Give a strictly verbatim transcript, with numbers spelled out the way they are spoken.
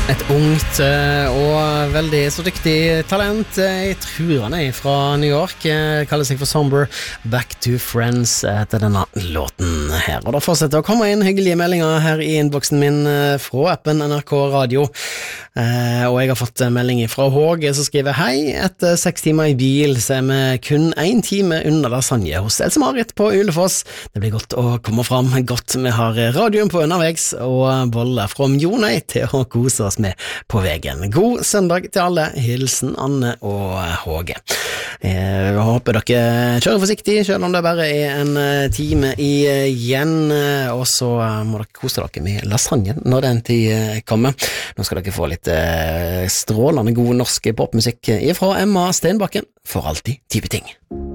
Et ungt eh, og veldig så dyktig talent. Eh, Jeg tror han er fra New York. Eh, Kaller seg for Somber. Back to Friends etter denne låten her. Og da fortsetter å komme inn hyggelige meldinger her i innboksen min eh, fra appen N R K Radio. Eh, og jeg har fått en melding fra Håge som skriver: Hei, etter seks timer i bil så er vi kun en time under lasagne hos Else-Marit på Ulefoss. Det blir godt å komme fram. Godt vi har radioen på underveis og boller fra Mjonøy til å kose oss med på veien. God søndag til alle. Hilsen Anne og Håge. Jeg håper dere kjører forsiktig, selv om det bare er en time igjen, og så må dere kose dere med lasagnen når den tid kommer. Nå skal dere få litt strålende god norsk popmusikk fra Emma Stenbakken, for alltid type ting.